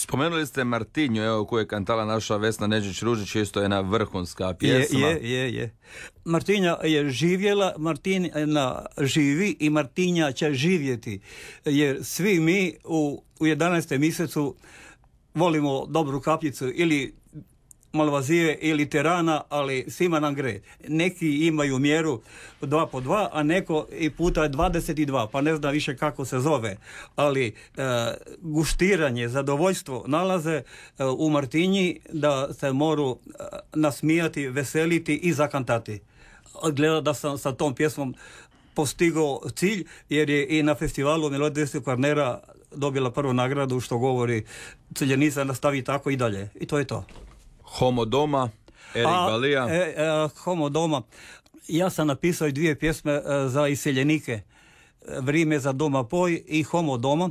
Spomenuli ste Martinju, evo, koju je kantala naša Vesna Neđić-Ružić, isto je jedna vrhunska pjesma. Je. Martinja je živjela, Martina živi i Martinja će živjeti. Jer svi mi u 11. mjesecu volimo dobru kapljicu ili Malvazije ili Terana, ali svima nam gre. Neki imaju mjeru 2 po 2, a neko i puta 22, pa ne zna više kako se zove. Ali guštiranje, zadovoljstvo nalaze u Martinji da se moru nasmijati, veseliti i zakantati. Gleda da sam sa tom pjesmom postigao cilj, jer je i na festivalu Melodijskog Kvarnera dobila prvu nagradu, što govori ciljenica nastavi tako i dalje. I to je to. Homo doma, Erik Balija. Homo doma. Ja sam napisao i 2 pjesme za iseljenike. Vrime za doma poj i Homo doma.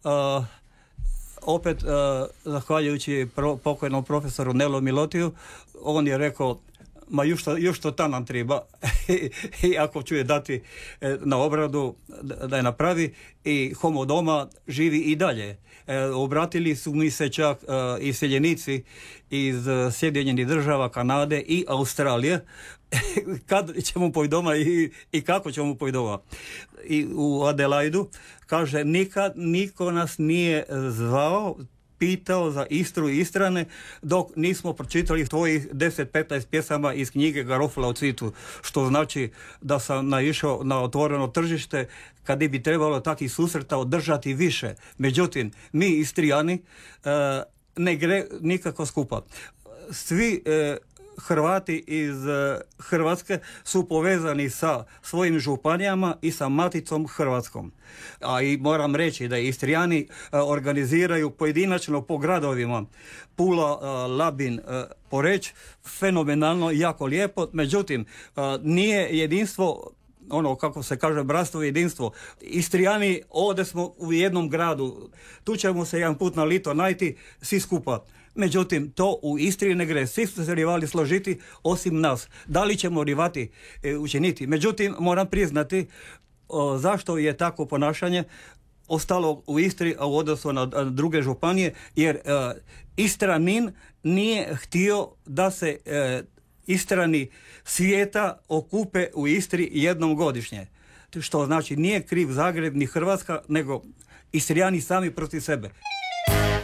Opet, zahvaljujući pokojnom profesoru Nelo Milotiju, on je rekao, ma još to ta nam treba i ako ću je dati na obradu da je napravi, i Homo doma živi i dalje. Obratili su mi se čak iseljenici iz Sjedinjenih Država, Kanade i Australije kad ćemo poj doma i kako ćemo poj doma. I u Adelaidu kaže, nikad niko nas nije zvao, pitao za Istru i Istrane dok nismo pročitali tvojih 10-15 pjesama iz knjige Garofula u Citu, što znači da sam naišao na otvoreno tržište kad bi trebalo takvih susreta održati više. Međutim, mi Istrijani ne gre nikako skupa. Svi Hrvati iz Hrvatske su povezani sa svojim županijama i sa Maticom Hrvatskom. A i moram reći da Istrijani organiziraju pojedinačno po gradovima Pula, Labin, Poreč, fenomenalno, jako lijepo. Međutim, nije jedinstvo, ono kako se kaže, bratstvo i jedinstvo. Istrijani, ovdje smo u jednom gradu, tu ćemo se jedan put na lito najti svi skupa. Međutim, to u Istri ne gre. Svi su se rivali složiti osim nas. Da li ćemo rivati učiniti? Međutim, moram priznati zašto je tako ponašanje ostalo u Istri, a u odnosu na druge županije, jer Istranin nije htio da se Istrani svijeta okupe u Istri jednom godišnje. Što znači nije kriv Zagreb ni Hrvatska, nego Istrijani sami protiv sebe.